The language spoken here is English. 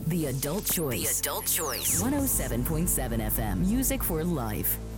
The Adult Choice. The Adult Choice. 107.7 FM. Music for life.